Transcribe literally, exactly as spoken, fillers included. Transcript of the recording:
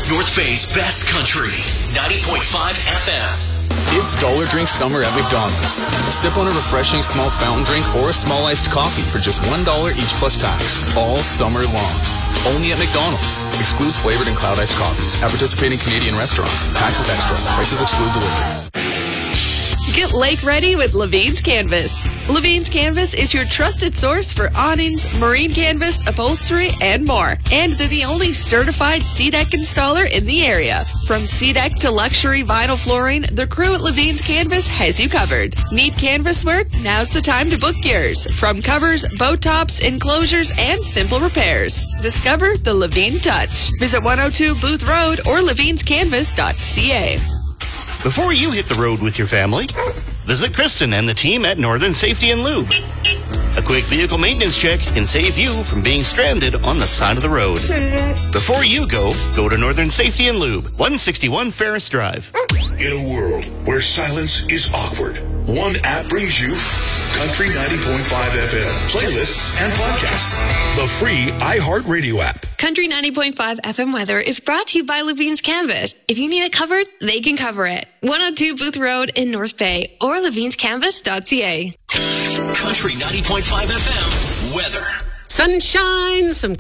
North Bay's best country, ninety point five F M. It's Dollar Drink Summer at McDonald's. Sip on a refreshing small fountain drink or a small iced coffee for just one dollar each plus tax, all summer long. Only at McDonald's. Excludes flavored and cloud iced coffees at participating Canadian restaurants. Taxes extra. Prices exclude delivery. Get lake ready with Levine's Canvas. Levine's Canvas is your trusted source for awnings, marine canvas, upholstery, and more. And they're the only certified SeaDeck installer in the area. From SeaDeck to luxury vinyl flooring, the crew at Levine's Canvas has you covered. Need canvas work? Now's the time to book yours. From covers, boat tops, enclosures, and simple repairs. Discover the Levine Touch. Visit one oh two Booth Road or levine's canvas dot c a. Before you hit the road with your family, visit Kristen and the team at Northern Safety and Lube. A quick vehicle maintenance check can save you from being stranded on the side of the road. Before you go, go to Northern Safety and Lube, one sixty-one Ferris Drive. In a world where silence is awkward, one app brings you Country ninety point five F M, playlists and podcasts. The free iHeartRadio app. Country ninety point five F M weather is brought to you by Levine's Canvas. If you need it covered, they can cover it. one oh two Booth Road in North Bay or levine's canvas dot c a. Country ninety point five F M weather. Sunshine, some